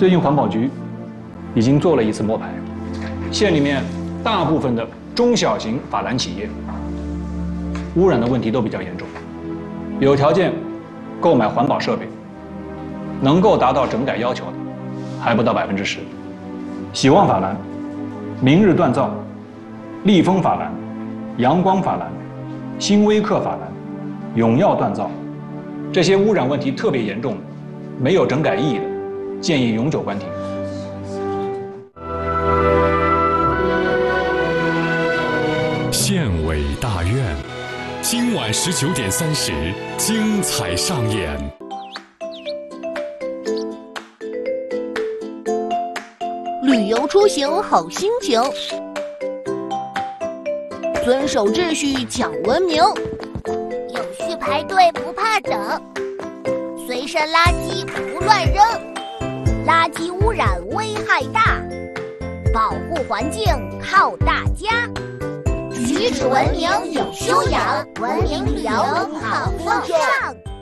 最近环保局已经做了一次摸排，县里面大部分的中小型法兰企业污染的问题都比较严重，有条件购买环保设备，能够达到整改要求的还不到10%。喜旺法兰、明日锻造、立丰法兰、阳光法兰、新威克法兰、永耀锻造，这些污染问题特别严重，没有整改意义的，建议永久关停。 县委大院，今晚19点30，精彩上演。 旅游出行好心情，遵守秩序讲文明， 有序排队不怕等，随身垃圾不乱扔，垃圾污染危害大，保护环境靠大家。举止文明有修养，文明旅游好风尚。